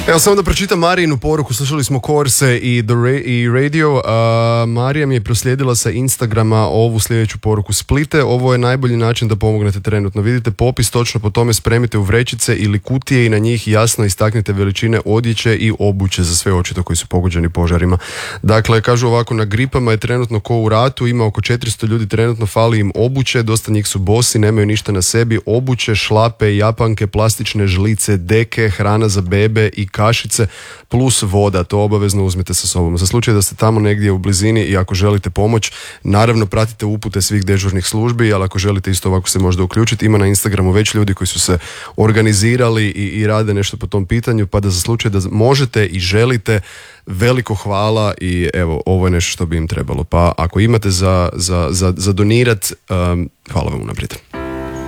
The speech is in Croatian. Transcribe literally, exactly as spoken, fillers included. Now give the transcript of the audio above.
Evo samo da pročitam Marijinu poruku, slušali smo Korse i, The Ra- i Radio. Uh, Marija mi je proslijedila sa Instagrama ovu sljedeću poruku. Splite, ovo je najbolji način da pomognete trenutno. Vidite popis, točno po tome spremite u vrećice ili kutije i na njih jasno istaknite veličine odjeće i obuće za sve očito koji su pogođeni požarima. Dakle, kažu ovako, na gripama je trenutno ko u ratu, ima oko četiristo ljudi trenutno, fali im obuće, dosta njih su bosi, nemaju ništa na sebi, obuće, šlape, japanke, plastične žlice, deke, hrana za bebe i kašice plus voda, to obavezno uzmite sa sobom. Za slučaj da ste tamo negdje u blizini i ako želite pomoć, naravno pratite upute svih dežurnih službi, ali ako želite isto ovako se možda uključiti, ima na Instagramu već ljudi koji su se organizirali i, i rade nešto po tom pitanju, pa da za slučaj da možete i želite, veliko hvala i evo, ovo je nešto što bi im trebalo. Pa ako imate za, za, za, za donirat, um, hvala vam unaprijed.